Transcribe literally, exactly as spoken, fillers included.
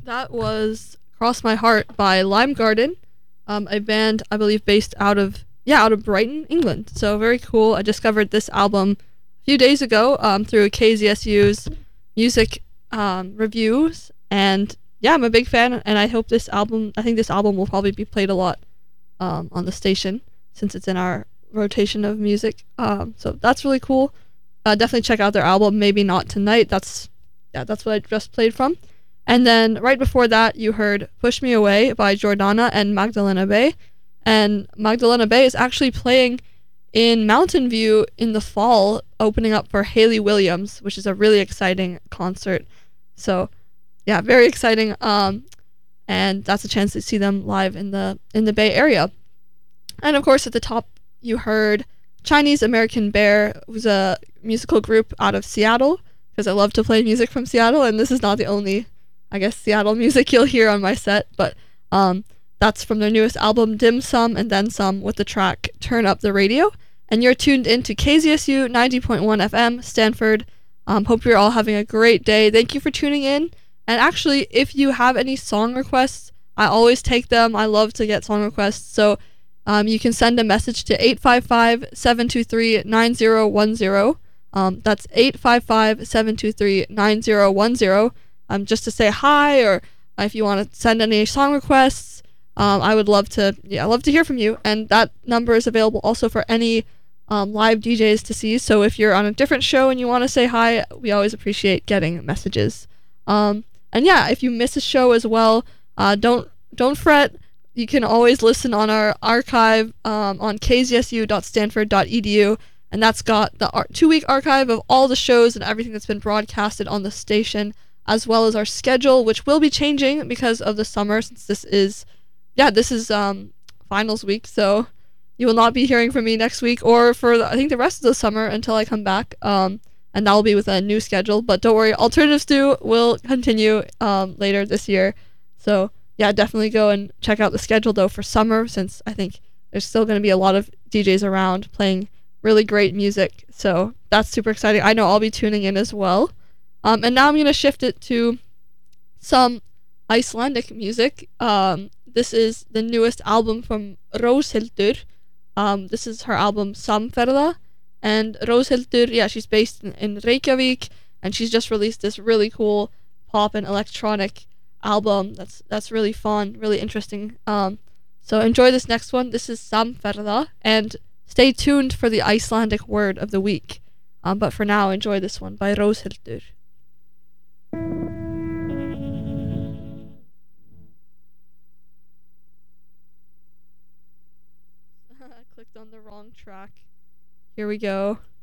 That was Cross My Heart by Lime Garden, um, a band, I believe, based out of, yeah, out of Brighton, England. So very cool. I discovered this album a few days ago um, through K Z S U's music um, reviews. And yeah, I'm a big fan, and I hope this album, I think this album will probably be played a lot um, on the station since it's in our rotation of music. Um, so that's really cool. Uh, definitely check out their album. Maybe not tonight. That's yeah, that's what I just played from. And then right before that, you heard "Push Me Away" by Jordana and Magdalena Bay. And Magdalena Bay is actually playing in Mountain View in the fall, opening up for Hayley Williams, which is a really exciting concert. So yeah, very exciting. Um, and that's a chance to see them live in the in the Bay Area. And of course, at the top, you heard Chinese American Bear, who's a musical group out of Seattle, because I love to play music from Seattle, and this is not the only, I guess, Seattle music you'll hear on my set, but um, that's from their newest album, Dim Sum and Then Some, with the track Turn Up the Radio. And you're tuned into K Z S U ninety point one F M, Stanford. Um, hope you're all having a great day. Thank you for tuning in. And actually, if you have any song requests, I always take them. I love to get song requests, so Um, you can send a message to eight five five, seven two three, nine zero one zero. Um, that's eight five five, seven two three, nine zero one zero. Um, just to say hi, or if you want to send any song requests, um, I would love to, yeah, love to hear from you. And that number is available also for any um, live D Js to see. So if you're on a different show and you want to say hi, we always appreciate getting messages. Um, and yeah, if you miss a show as well, uh, don't don't fret. You can always listen on our archive um, on k z s u dot stanford dot e d u, and that's got the ar- two-week archive of all the shows and everything that's been broadcasted on the station, as well as our schedule, which will be changing because of the summer, since this is, yeah, this is um, finals week, so you will not be hearing from me next week or for, the, I think, the rest of the summer until I come back, um, and that will be with a new schedule, but don't worry, Alternative Stew will continue um, later this year, so yeah, definitely go and check out the schedule, though, for summer, since I think there's still going to be a lot of D Js around playing really great music. So that's super exciting. I know I'll be tuning in as well. Um, and now I'm going to shift it to some Icelandic music. Um, this is the newest album from Róshildur. Um, this is her album Samferða. And Róshildur, yeah, she's based in, in Reykjavik, and she's just released this really cool pop and electronic album that's that's really fun, really interesting. Um, so enjoy this next one. This is Samferða, and stay tuned for the Icelandic word of the week. Um, but for now, enjoy this one by Róshildur. I clicked on the wrong track. Here we go.